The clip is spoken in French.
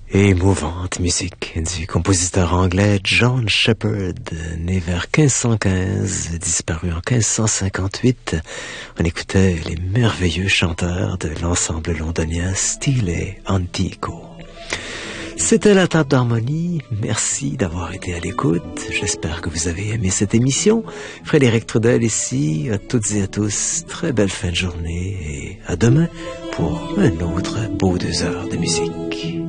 Émouvante musique du compositeur anglais John Shepherd, né vers 1515, disparu en 1558. On écoutait les merveilleux chanteurs de l'ensemble londonien Stile Antico. C'était la table d'harmonie. Merci d'avoir été à l'écoute. J'espère que vous avez aimé cette émission. Frédéric Trudel ici. À toutes et à tous, très belle fin de journée et à demain pour un autre beau 2 heures de musique.